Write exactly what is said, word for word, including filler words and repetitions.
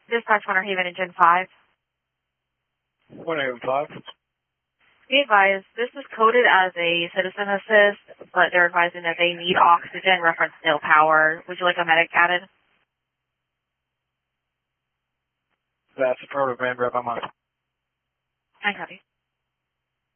Dispatch Winter Haven Engine five. Winter Haven five. Be advised, this is coded as a citizen assist, but they're advising that they need oxygen, reference no power. Would you like a medic added? That's affirmative, man. Rep, I'm on. I copy.